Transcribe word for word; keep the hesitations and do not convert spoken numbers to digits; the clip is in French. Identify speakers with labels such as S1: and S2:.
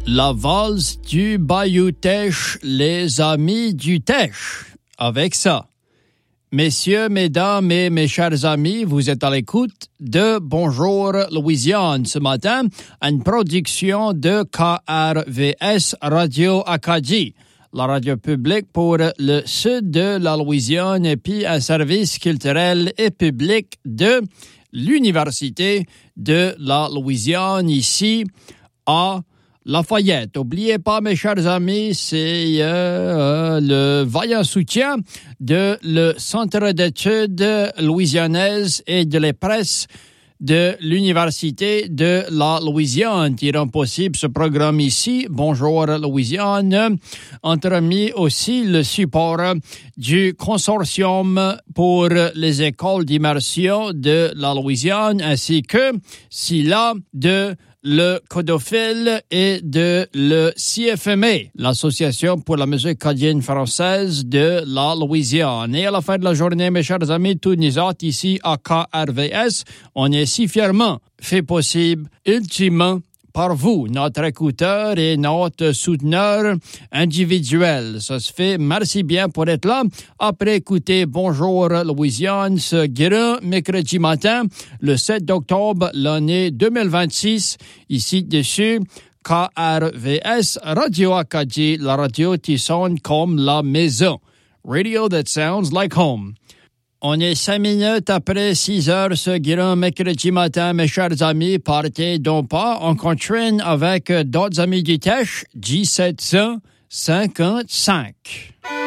S1: La valse du Bayou Teche, les amis du Teche. Avec ça, messieurs, mesdames et mes chers amis, vous êtes à l'écoute de Bonjour Louisiane ce matin, une production de K R V S Radio Acadie, la radio publique pour le sud de la Louisiane et puis un service culturel et public de l'Université de la Louisiane ici à Lafayette. N'oubliez pas, mes chers amis, c'est euh, le vaillant soutien de le Centre d'études louisianaises et de la presse de l'Université de la Louisiane qui rend possible ce programme ici. Bonjour Louisiane. Entremis aussi le support du Consortium pour les écoles d'immersion de la Louisiane ainsi que SILA de le Codophile et de le C F M A, l'Association pour la musique acadienne française de la Louisiane. Et à la fin de la journée, mes chers amis, tous nous autres ici à K R V S, on est si fièrement fait possible, ultimement, par vous, notre écouteur et notre souteneur individuel. Ça se fait. Merci bien pour être là. Après écouter Bonjour Louisiane, ce grand mercredi matin, le sept octobre, l'année deux mille vingt-six, ici dessus, K R V S, Radio Acadie, la radio qui sonne comme la maison. Radio that sounds like home. On est cinq minutes après six heures ce grand mercredi matin, mes chers amis. Partez donc pas. On continue avec d'autres amis du Teche, G sept cent cinquante-cinq.